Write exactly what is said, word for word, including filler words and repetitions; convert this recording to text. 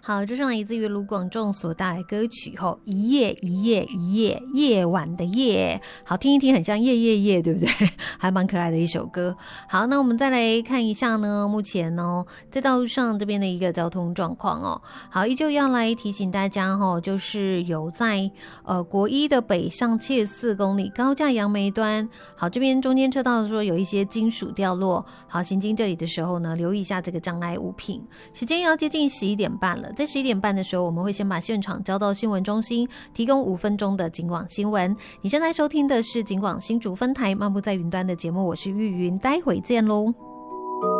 好，这是来自于卢广仲所带来歌曲后，一夜一夜一夜，夜晚的夜，好听一听，很像夜夜夜，对不对？还蛮可爱的一首歌。好，那我们再来看一下呢，目前哦，在道路上这边的一个交通状况哦。好，依旧要来提醒大家哦，就是有在呃国一的北上切四公里高架杨梅端，好，这边中间车道说有一些金属掉落，好，行经这里的时候呢，留意一下这个障碍物品。时间要接近十一点半了。在十一点半的时候，我们会先把现场交到新闻中心，提供五分钟的警广新闻。你现在收听的是警广新竹分台漫步在云端的节目，我是玉云，待会见喽。